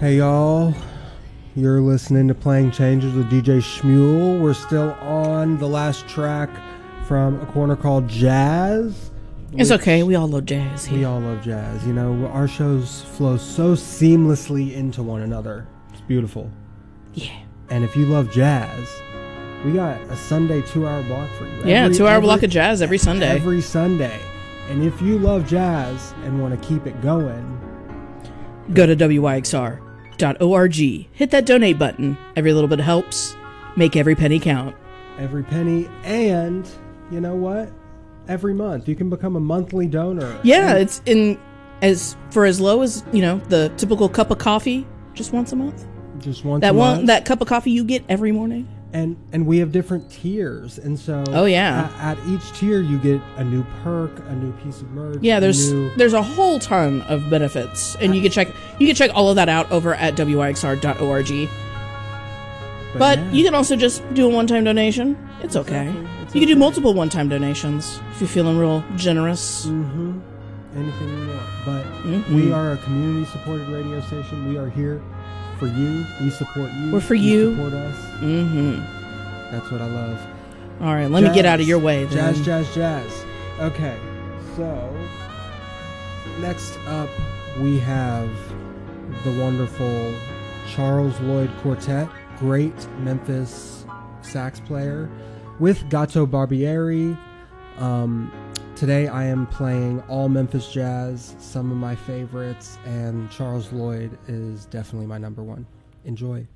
Hey y'all, you're listening to Playing Changes with DJ Shmuel. We're still on the last track from a corner called Jazz. It's okay, we all love jazz here. We all love jazz. You know, our shows flow so seamlessly into one another. It's beautiful. Yeah. And if you love jazz, we got a Sunday 2-hour block for you. Yeah, 2-hour block of jazz every Sunday. Every Sunday. And if you love jazz and want to keep it going, go to wyxr.org. Hit that donate button. Every little bit helps. Make every penny count. Every penny. And you know what? Every month you can become a monthly donor. Yeah, it's as low as, you know, the typical cup of coffee just once a month. Just once a month. That cup of coffee you get every morning. And we have different tiers, and so at each tier you get a new perk, a new piece of merch. Yeah, there's a whole ton of benefits, and you can check all of that out over at wyxr.org. But yeah, you can also just do a one-time donation. It's okay. You can do multiple one-time donations if you're feeling real generous. Mm-hmm. Anything you want. But we are a community-supported radio station. We are here for you. We support you. We're for you. You support us. Mm-hmm. That's what I love. All right, let me get out of your way then. Jazz. Okay, so next up we have the wonderful Charles Lloyd Quartet, great Memphis sax player, with Gato Barbieri. Today I am playing all Memphis jazz, some of my favorites, and Charles Lloyd is definitely my number one. Enjoy.